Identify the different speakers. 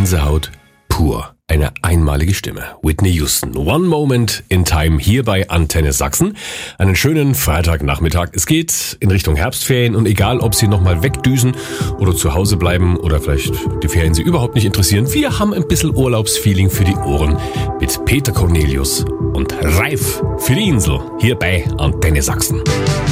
Speaker 1: Gänsehaut pur. Eine einmalige Stimme. Whitney Houston. One Moment in Time hier bei Antenne Sachsen. Einen schönen Freitagnachmittag. Es geht in Richtung Herbstferien und egal, ob Sie nochmal wegdüsen oder zu Hause bleiben oder vielleicht die Ferien Sie überhaupt nicht interessieren, wir haben ein bisschen Urlaubsfeeling für die Ohren mit Peter Cornelius und Reif für die Insel hier bei Antenne Sachsen.